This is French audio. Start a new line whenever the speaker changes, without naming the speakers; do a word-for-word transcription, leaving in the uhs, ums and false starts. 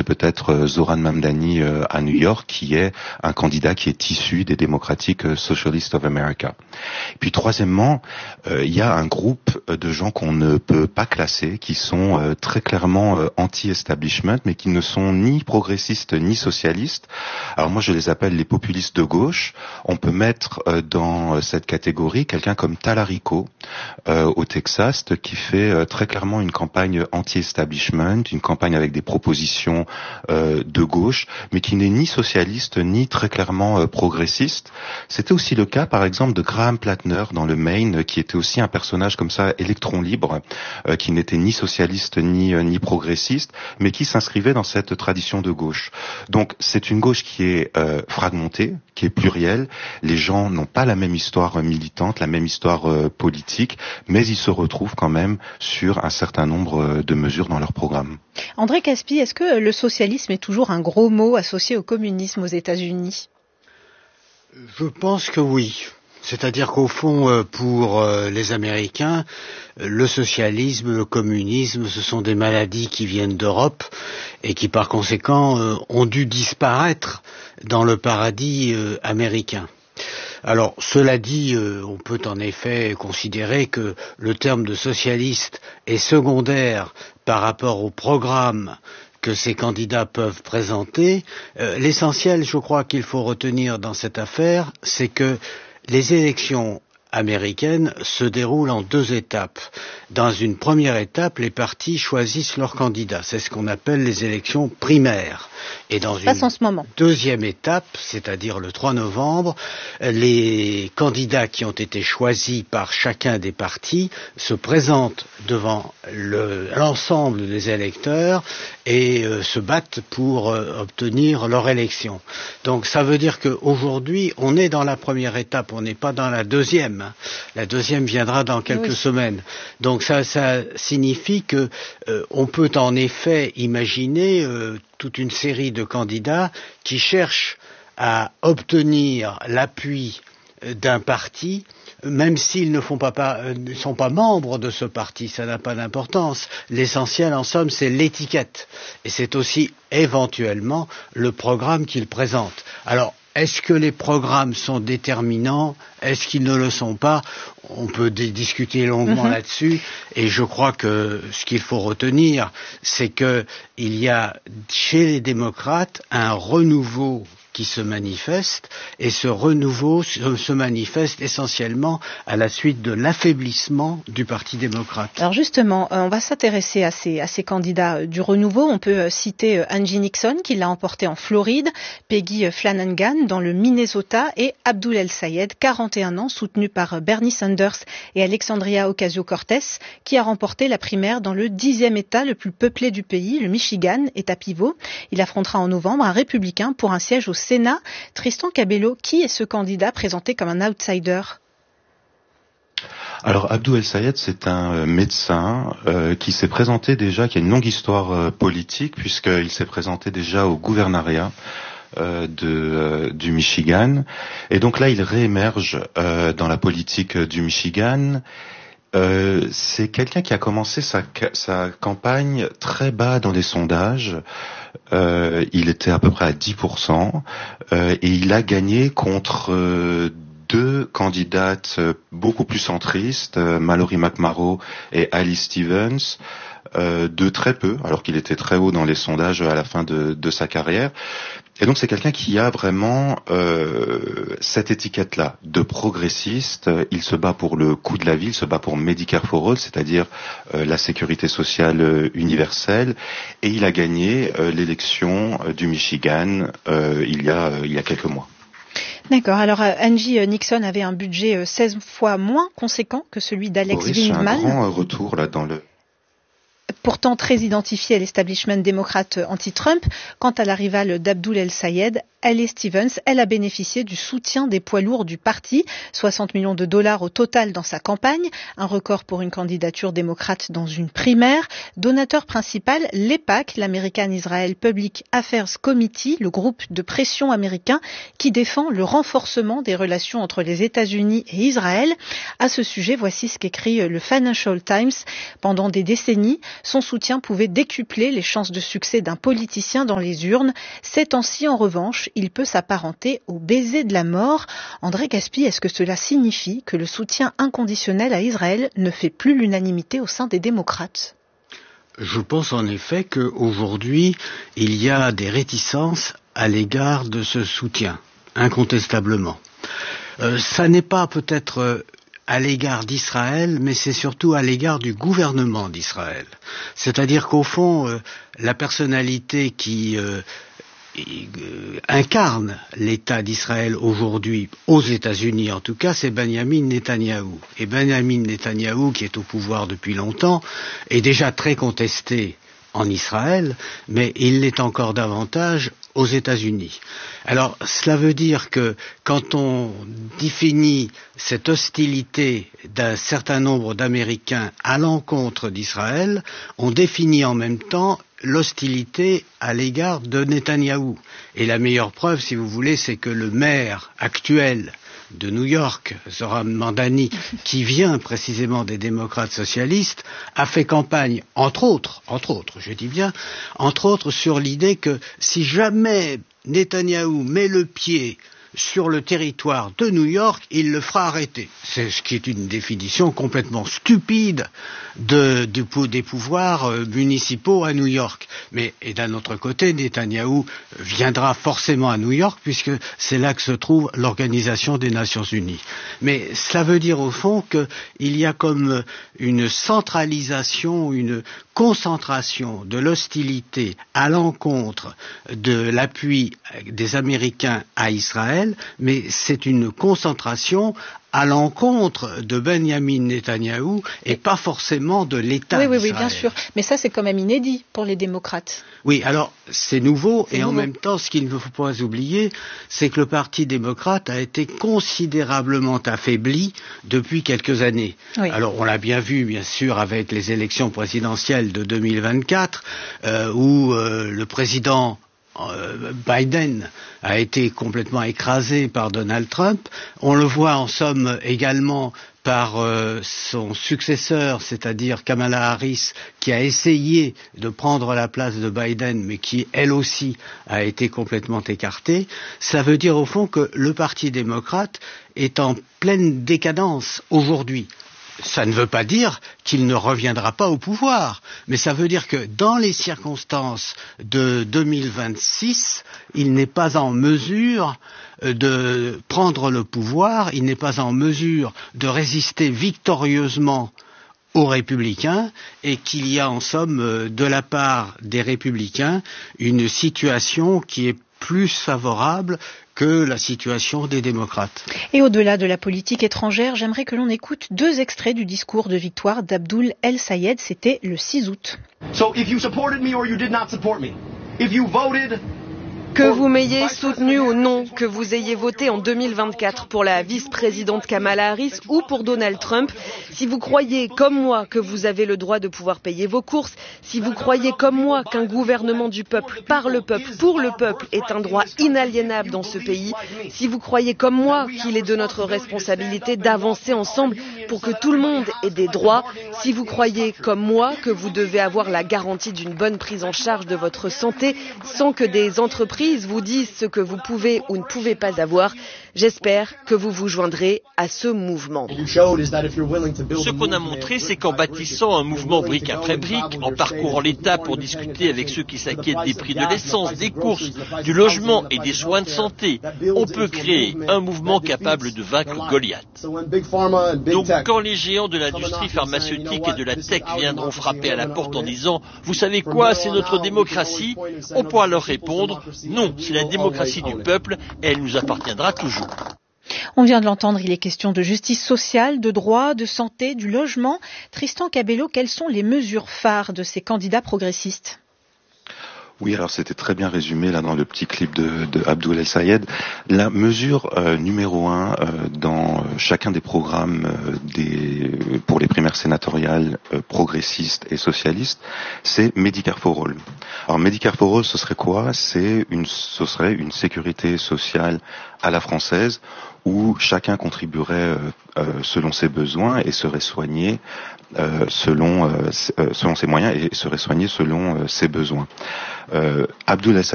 peut-être Zoran Mamdani euh, à New York, qui est un candidat qui est issu des démocratiques euh, Socialists of America. Et puis troisièmement, euh, il y a un groupe de gens qu'on ne peut pas classer, qui sont euh, très clairement euh, anti-establishment, mais qui ne sont ni progressistes ni socialistes. Alors moi je les appelle les populistes de gauche. On peut mettre euh, dans cette catégorie quelqu'un comme Talarico euh, au Texas, qui fait euh, très clairement une campagne anti-establishment, une campagne avec des propositions euh, de gauche, mais qui n'est ni socialiste ni très clairement euh, progressiste. C'était aussi le cas par exemple de Graham Plattner dans le Maine, qui était aussi un personnage comme ça, électron libre, euh, qui n'était ni socialiste ni euh, ni progressiste, mais qui s'inscrivait dans cette tradition de gauche. Donc c'est une gauche qui est euh, fragmentée, qui est plurielle. Les gens n'ont pas la même histoire militante, la même histoire euh, politique, mais ils se retrouvent quand même sur un certain nombre euh, de mesures dans leur programme.
André Caspi, est-ce que le socialisme est toujours un gros mot associé au communisme aux États-Unis ?
Je pense que oui. C'est-à-dire qu'au fond, pour les Américains, le socialisme, le communisme, ce sont des maladies qui viennent d'Europe et qui, par conséquent, ont dû disparaître dans le paradis américain. Alors, cela dit, on peut en effet considérer que le terme de socialiste est secondaire par rapport au programme que ces candidats peuvent présenter. Euh, l'essentiel, je crois, qu'il faut retenir dans cette affaire, c'est que les élections américaines se déroulent en deux étapes. Dans une première étape, les partis choisissent leurs candidats. C'est ce qu'on appelle les élections primaires. Et dans une
en ce moment.
deuxième étape, c'est-à-dire le trois novembre, les candidats qui ont été choisis par chacun des partis se présentent devant le, l'ensemble des électeurs et euh, se battent pour euh, obtenir leur élection. Donc ça veut dire qu'aujourd'hui, on est dans la première étape, on n'est pas dans la deuxième. La deuxième viendra dans quelques oui. semaines. Donc ça, ça signifie que euh, on peut en effet imaginer euh, toute une série de candidats qui cherchent à obtenir l'appui d'un parti, même s'ils ne font pas, pas, ne sont pas membres de ce parti, ça n'a pas d'importance. L'essentiel, en somme, c'est l'étiquette. Et c'est aussi, éventuellement, le programme qu'ils présentent. Alors, est-ce que les programmes sont déterminants ? Est-ce qu'ils ne le sont pas ? On peut d- discuter longuement mmh. là-dessus. Et je crois que ce qu'il faut retenir, c'est qu'il y a chez les démocrates un renouveau qui se manifeste, et ce renouveau se, se manifeste essentiellement à la suite de l'affaiblissement du Parti démocrate.
Alors justement, euh, on va s'intéresser à ces, à ces candidats du renouveau. On peut euh, citer euh, Angie Nixon, qui l'a emporté en Floride, Peggy euh, Flanagan dans le Minnesota, et Abdul El-Sayed, quarante et un ans, soutenu par euh, Bernie Sanders et Alexandria Ocasio-Cortez, qui a remporté la primaire dans le dixième État le plus peuplé du pays, le Michigan, État pivot. Il affrontera en novembre un républicain pour un siège au Sénat. Tristan Cabello, qui est ce candidat présenté comme un outsider ?
Alors Abdou El-Sayed, c'est un médecin euh, qui s'est présenté déjà, qui a une longue histoire euh, politique, puisqu'il s'est présenté déjà au gouvernorat euh, de, euh, du Michigan. Et donc là, il réémerge euh, dans la politique du Michigan. Euh, c'est quelqu'un qui a commencé sa, sa campagne très bas dans les sondages. Euh, il était à peu près à dix pour cent euh, et il a gagné contre euh, deux candidates beaucoup plus centristes, euh, Mallory McMorrow et Alice Stevens, euh, de très peu, alors qu'il était très haut dans les sondages à la fin de, de sa carrière. Et donc c'est quelqu'un qui a vraiment euh, cette étiquette-là de progressiste. Il se bat pour le coût de la vie, il se bat pour Medicare for All, c'est-à-dire euh, la sécurité sociale euh, universelle. Et il a gagné euh, l'élection euh, du Michigan euh, il y a euh, il y a quelques mois.
D'accord. Alors Angie Nixon avait un budget seize fois moins conséquent que celui d'Alex
Boris,
Wingman.
C'est un grand retour là dans le.
Pourtant très identifié à l'establishment démocrate anti-Trump. Quant à la rivale d'Abdul El-Sayed, Haley Stevens, elle a bénéficié du soutien des poids lourds du parti, soixante millions de dollars au total dans sa campagne, un record pour une candidature démocrate dans une primaire. Donateur principal, l'E P A C, l'American Israel Public Affairs Committee, le groupe de pression américain qui défend le renforcement des relations entre les États-Unis et Israël. À ce sujet, voici ce qu'écrit le Financial Times. Pendant des décennies, son soutien pouvait décupler les chances de succès d'un politicien dans les urnes. Ces temps-ci, en revanche, il peut s'apparenter au baiser de la mort. André Gaspy, est-ce que cela signifie que le soutien inconditionnel à Israël ne fait plus l'unanimité au sein des démocrates ?
Je pense en effet qu'aujourd'hui, il y a des réticences à l'égard de ce soutien, incontestablement. Euh, ça n'est pas peut-être euh, à l'égard d'Israël, mais c'est surtout à l'égard du gouvernement d'Israël. C'est-à-dire qu'au fond, euh, la personnalité qui euh, incarne l'État d'Israël aujourd'hui, aux États-Unis en tout cas, c'est Benjamin Netanyahou. Et Benjamin Netanyahou, qui est au pouvoir depuis longtemps, est déjà très contesté en Israël, mais il l'est encore davantage aux États-Unis. Alors, cela veut dire que quand on définit cette hostilité d'un certain nombre d'Américains à l'encontre d'Israël, on définit en même temps l'hostilité à l'égard de Netanyahou. Et la meilleure preuve, si vous voulez, c'est que le maire actuel de New York, Zohran Mamdani, qui vient précisément des démocrates socialistes, a fait campagne, entre autres, entre autres, je dis bien, entre autres sur l'idée que si jamais Netanyahou met le pied sur le territoire de New York, il le fera arrêter. C'est ce qui est une définition complètement stupide de, de, des pouvoirs euh, municipaux à New York. Mais et d'un autre côté, Netanyahou viendra forcément à New York puisque c'est là que se trouve l'Organisation des Nations Unies. Mais cela veut dire au fond qu'il y a comme une centralisation, une concentration de l'hostilité à l'encontre de l'appui des Américains à Israël, mais c'est une concentration à l'encontre de Benjamin Netanyahou et pas forcément de l'État
oui,
d'Israël.
Oui, oui, bien sûr. Mais ça, c'est quand même inédit pour les démocrates.
Oui, alors c'est nouveau
c'est
et
nouveau.
En même temps, ce qu'il ne faut pas oublier, c'est que le Parti démocrate a été considérablement affaibli depuis quelques années.
Oui.
Alors on l'a bien vu, bien sûr, avec les élections présidentielles de deux mille vingt-quatre, euh, où euh, le président Biden a été complètement écrasé par Donald Trump. On le voit en somme également par euh, son successeur, c'est-à-dire Kamala Harris, qui a essayé de prendre la place de Biden, mais qui, elle aussi, a été complètement écartée. Ça veut dire au fond que le Parti démocrate est en pleine décadence aujourd'hui. Ça ne veut pas dire qu'il ne reviendra pas au pouvoir, mais ça veut dire que dans les circonstances de deux mille vingt-six, il n'est pas en mesure de prendre le pouvoir, il n'est pas en mesure de résister victorieusement aux républicains et qu'il y a en somme de la part des républicains une situation qui est plus favorable que la situation des démocrates.
Et au-delà de la politique étrangère, j'aimerais que l'on écoute deux extraits du discours de victoire d'Abdoul El-Sayed, c'était le six août.
So if you supported me or you did not support me, if you voted
Que vous m'ayez soutenu ou non, que vous ayez voté en deux mille vingt-quatre pour la vice-présidente Kamala Harris ou pour Donald Trump, si vous croyez comme moi que vous avez le droit de pouvoir payer vos courses, si vous croyez comme moi qu'un gouvernement du peuple, par le peuple, pour le peuple est un droit inaliénable dans ce pays, si vous croyez comme moi qu'il est de notre responsabilité d'avancer ensemble pour que tout le monde ait des droits, si vous croyez comme moi que vous devez avoir la garantie d'une bonne prise en charge de votre santé sans que des entreprises vous disent ce que vous pouvez ou ne pouvez pas avoir, j'espère que vous vous joindrez à ce mouvement.
Ce qu'on a montré, c'est qu'en bâtissant un mouvement brique après brique, en parcourant l'État pour discuter avec ceux qui s'inquiètent des prix de l'essence, des courses, du logement et des soins de santé, on peut créer un mouvement capable de vaincre Goliath. Donc quand les géants de l'industrie pharmaceutique et de la tech viendront frapper à la porte en disant « Vous savez quoi, c'est notre démocratie », on pourra leur répondre « Non, c'est la démocratie du peuple et elle nous appartiendra toujours ».
On vient de l'entendre, il est question de justice sociale, de droit, de santé, du logement. Tristan Cabello, quelles sont les mesures phares de ces candidats progressistes ?
Oui, alors c'était très bien résumé là dans le petit clip de, de Abdoul El Sayed. La mesure euh, numéro un euh, dans chacun des programmes euh, des, pour les primaires sénatoriales euh, progressistes et socialistes, c'est Medicare for All. Alors Medicare for All, ce serait quoi ? C'est une, ce serait une sécurité sociale à la française où chacun contribuerait euh, euh, selon ses besoins et serait soigné euh, selon euh, selon ses moyens et serait soigné selon euh, ses besoins. Euh, Abdoul El Sayed